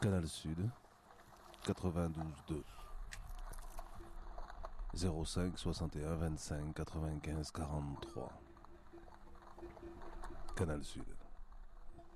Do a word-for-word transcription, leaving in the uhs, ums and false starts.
Canal Sud, quatre-vingt-douze deux, zéro cinq soixante et un vingt-cinq quatre-vingt-quinze quarante-trois. Canal Sud.